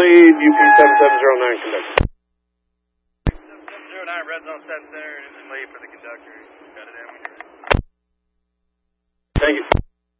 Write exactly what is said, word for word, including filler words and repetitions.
lead, U P seven seven zero nine conductor. seven seven zero nine, red zone seven center, engine lead for the conductor. Got it in when you're ready.